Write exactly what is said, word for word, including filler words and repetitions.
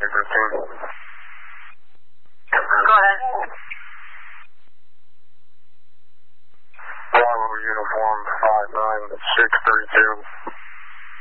traffic routine. Go ahead. Bravo uniform five nine six three two.